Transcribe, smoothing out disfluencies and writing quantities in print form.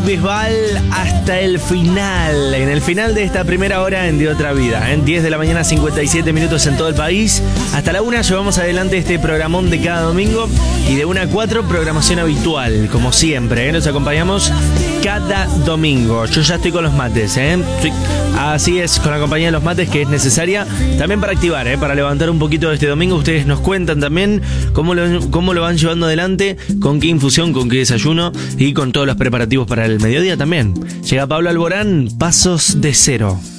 David Bisbal hasta el final. En el final de esta primera hora en De Otra Vida. En 10 de la mañana, 57 minutos en todo el país. Hasta la 1 llevamos adelante este programón de cada domingo. Y de 1 a 4, programación habitual, como siempre. Nos acompañamos cada domingo. Yo ya estoy con los mates. Así es, con la compañía de los mates que es necesaria. También para activar, para levantar un poquito este domingo. Ustedes nos cuentan también cómo lo van llevando adelante, con qué infusión, con qué desayuno y con todos los preparativos para el mediodía también. Llega Pablo Alborán, Pasos de Cero.